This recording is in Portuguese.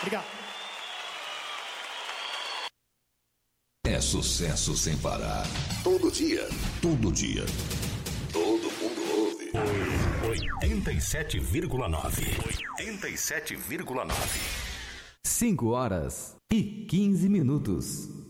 Obrigado. É sucesso sem parar. Todo dia. Todo dia. Todo mundo ouve. 87,9. 87,9. 5 horas e 15 minutos.